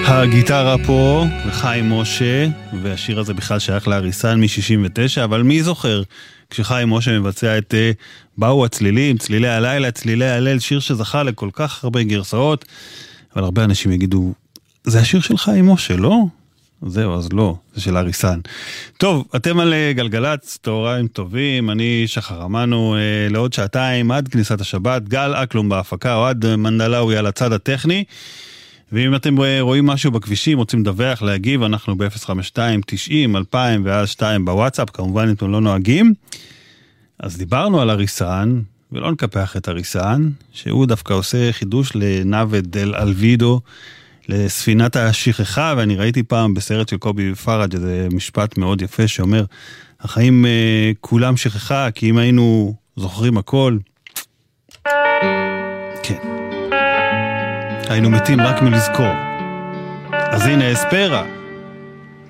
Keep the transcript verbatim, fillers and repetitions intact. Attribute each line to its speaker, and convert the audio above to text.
Speaker 1: הגיטרה פה, וחיים משה, והשיר הזה בכלל שייך לאריסן מ-שישים ותשע, אבל מי זוכר כשחיים משה מבצע את באו הצלילים, צלילי הלילה, צלילי הליל, שיר שזכה לכל כך הרבה גרסאות, אבל הרבה אנשים יגידו, זה השיר של חיים משה, לא? זהו, אז לא, זה של אריסן. טוב, אתם על גלגלץ, תאוריים טובים, אני שחר אמנו אה, לעוד שעתיים עד כניסת השבת, גל אקלום בהפקה, או עד מנדלאוי על הצד הטכני, ואם אתם רואים משהו בכבישים, רוצים לדווח, להגיב, אנחנו ב-אפס חמש שתיים תשעים אלפיים ואז שתיים בוואטסאפ, כמובן אם אתם לא נוהגים. אז דיברנו על אריסן, ולא נקפח את אריסן, שהוא דווקא עושה חידוש לנאבד דל אלווידו, לספינת השכחה, ואני ראיתי פעם בסרט של קובי פראג' איזה משפט מאוד יפה שאומר, החיים uh, כולם שכחה, כי אם היינו זוכרים הכל, כן. היינו מתים רק מלזכור. אז הנה אספרה.